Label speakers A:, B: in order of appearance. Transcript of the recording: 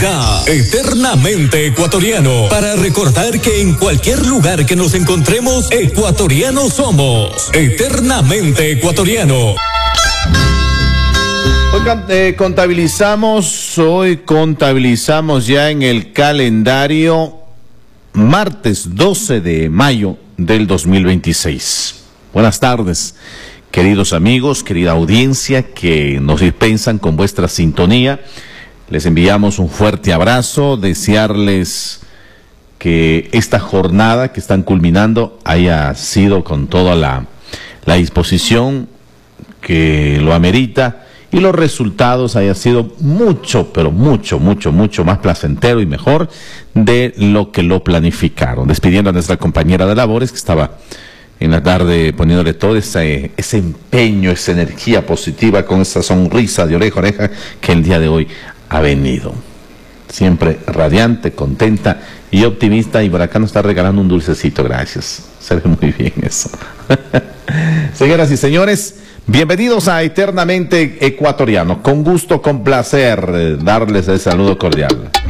A: Eternamente Ecuatoriano, para recordar que en cualquier lugar que nos encontremos, ecuatorianos somos. Eternamente Ecuatoriano.
B: Hoy contabilizamos ya en el calendario martes 12 de mayo del 2026. Buenas tardes, queridos amigos, querida audiencia que nos dispensan con vuestra sintonía. Les enviamos un fuerte abrazo, desearles que esta jornada que están culminando haya sido con toda la disposición que lo amerita y los resultados haya sido mucho, pero mucho más placentero y mejor de lo que lo planificaron. Despidiendo a nuestra compañera de labores que estaba en la tarde poniéndole todo ese empeño, esa energía positiva con esa sonrisa de oreja a oreja que el día de hoy ha venido. Siempre radiante, contenta y optimista, y por acá nos está regalando un dulcecito, gracias. Se ve muy bien eso. Señoras y señores, bienvenidos a Eternamente Ecuatoriano. Con gusto, con placer, darles el saludo cordial.